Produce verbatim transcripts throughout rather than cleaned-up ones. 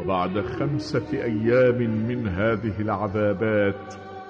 بعد خمسة أيام من هذه العذابات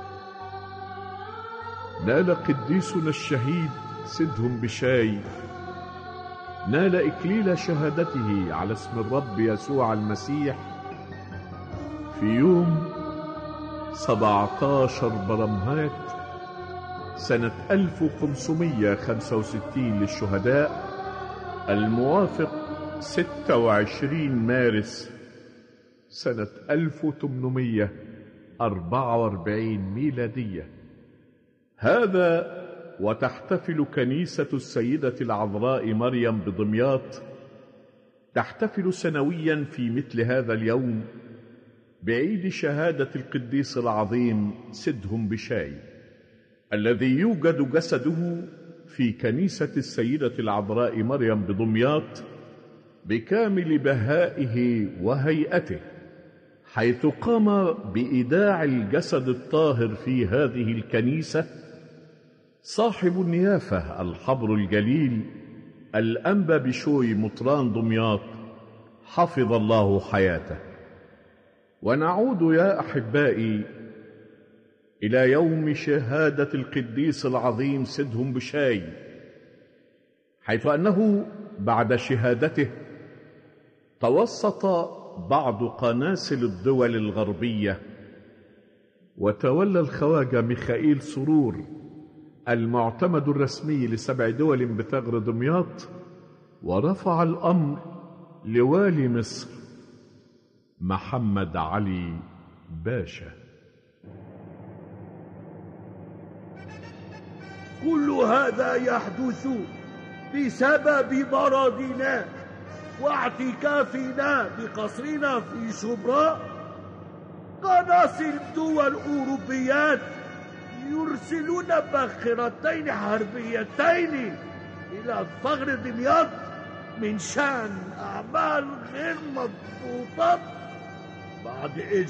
نال قديسنا الشهيد سدهم بشاي، نال إكليل شهادته على اسم الرب يسوع المسيح في يوم سبعة عشر برمهات سنة ألف وخمسمائة وخمسة وستين للشهداء، الموافق ستة وعشرين مارس سنة ألف وثمانمائة وأربعة وأربعين ميلادية. هذا وتحتفل كنيسة السيدة العذراء مريم بدمياط، تحتفل سنويا في مثل هذا اليوم بعيد شهادة القديس العظيم سدهم بشاي، الذي يوجد جسده في كنيسة السيدة العذراء مريم بدمياط بكامل بهائه وهيئته، حيث قام بإيداع الجسد الطاهر في هذه الكنيسة صاحب النيافة الحبر الجليل الأنبا بشوي مطران دمياط حفظ الله حياته. ونعود يا أحبائي إلى يوم شهادة القديس العظيم سدهم بشاي، حيث أنه بعد شهادته توسط بعض قناصل الدول الغربية، وتولى الخواجة ميخائيل سرور المعتمد الرسمي لسبع دول بثغر دمياط، ورفع الأمر لوالي مصر محمد علي باشا. كل هذا يحدث بسبب مرضنا واعتكافنا بقصرنا في شبرا. قناصل الدول الأوروبيات يرسلون باخرتين حربيتين إلى ثغر دمياط من شأن أعمال غير مضبوطة بعد